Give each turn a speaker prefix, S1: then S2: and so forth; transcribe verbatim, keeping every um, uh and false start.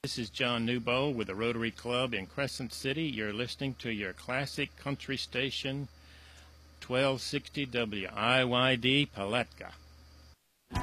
S1: This is John Newbold with the Rotary Club in Crescent City. You're listening to your classic country station, twelve sixty W I Y D Palatka.